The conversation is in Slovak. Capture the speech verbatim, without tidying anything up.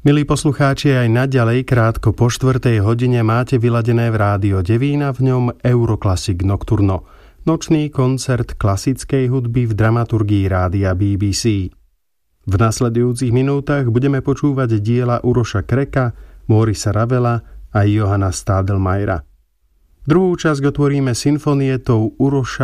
Milí poslucháči, aj naďalej krátko po štvrtej hodine máte vyladené v Rádio Devín a v ňom Euroclassic Nocturno, nočný koncert klasickej hudby v dramaturgii Rádia bé bé cé. V nasledujúcich minútach budeme počúvať diela Uroša Kreka, Maurice Ravela a Johanna Stadelmayera. Druhú časť otvoríme symfonietou Uroša